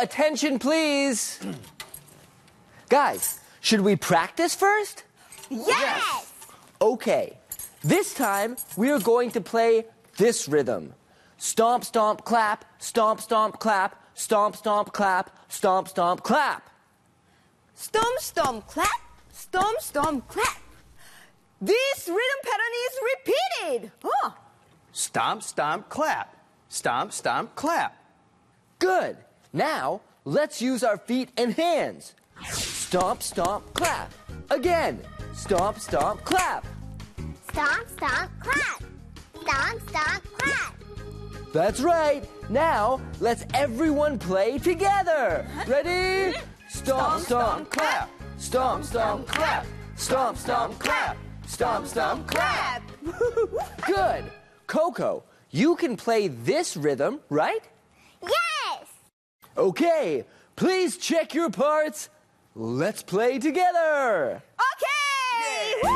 attention, please. Guys, should we practice first? Yes! Okay. This time, we are going to play this rhythm. Stomp, stomp, clap, stomp, stomp, clap, stomp, stomp, clap, stomp, stomp, clap. Stomp, stomp, clap. Stomp, stomp, clap. This rhythm pattern is repeated. Oh. Stomp, stomp, clap. Stomp, stomp, clap. Good. Now, let's use our feet and hands. Stomp, stomp, clap. Again. Stomp, stomp, clap. Stomp, stomp, clap. Stomp, stomp, clap. That's right. Now, let's everyone play together. Ready? Stomp, stomp, clap. Stomp, stomp, clap. Stomp, stomp, clap. Stomp, stomp, clap. Good. Coco, you can play this rhythm, right? Yes! Okay, please check your parts. Let's play together. Okay!